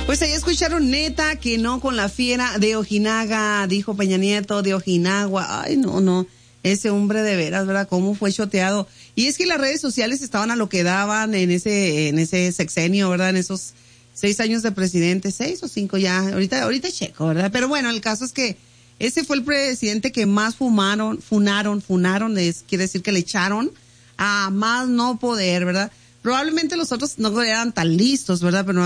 Pues ahí escucharon neta que no con la fiera de Ojinaga, dijo Peña Nieto, de Ojinagua. Ay, no. Ese hombre de veras, ¿verdad? Cómo fue choteado. Y es que las redes sociales estaban a lo que daban en ese sexenio, ¿verdad? En esos 6 años de presidente, 6 o 5 ya. Ahorita checo, ¿verdad? Pero bueno, el caso es que ese fue el presidente que más funaron, quiere decir que le echaron a más no poder, ¿verdad? Probablemente los otros no eran tan listos, ¿verdad? Pero